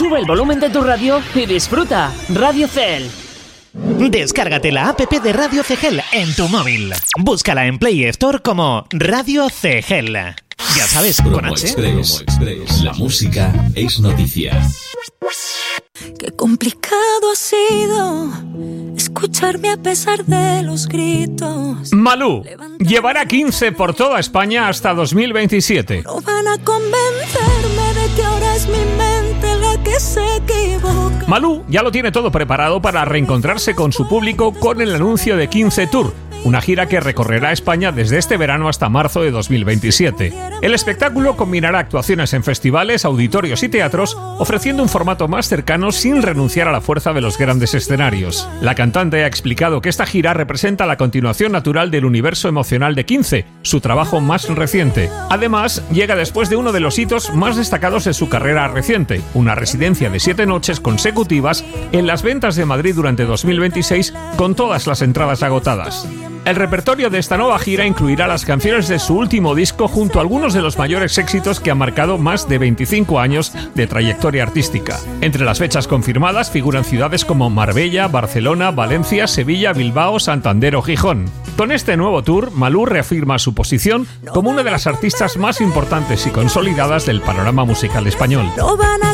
Sube el volumen de tu radio y disfruta. Radio CEL. Descárgate la app de Radio CEGEL en tu móvil. Búscala en Play Store como Radio CEGEL. Ya sabes, Promo con H. Express. La música es noticia. Qué complicado ha sido escucharme a pesar de los gritos. Malú llevará 15 por toda España hasta 2027. No van a convencerme de que ahora es mi mente la que se equivoca. Malú ya lo tiene todo preparado para reencontrarse con su público con el anuncio de 15 Tour, una gira que recorrerá España desde este verano hasta marzo de 2027. El espectáculo combinará actuaciones en festivales, auditorios y teatros, ofreciendo un formato más cercano sin renunciar a la fuerza de los grandes escenarios. La cantante ha explicado que esta gira representa la continuación natural del universo emocional de 15, su trabajo más reciente. Además, llega después de uno de los hitos más destacados de su carrera reciente, una residencia de 7 noches consecutivas en las ventas de Madrid durante 2026, con todas las entradas agotadas. El repertorio de esta nueva gira incluirá las canciones de su último disco junto a algunos de los mayores éxitos que han marcado más de 25 años de trayectoria artística. Entre las fechas confirmadas figuran ciudades como Marbella, Barcelona, Valencia, Sevilla, Bilbao, Santander o Gijón. Con este nuevo tour, Malú reafirma su posición como una de las artistas más importantes y consolidadas del panorama musical español. No van a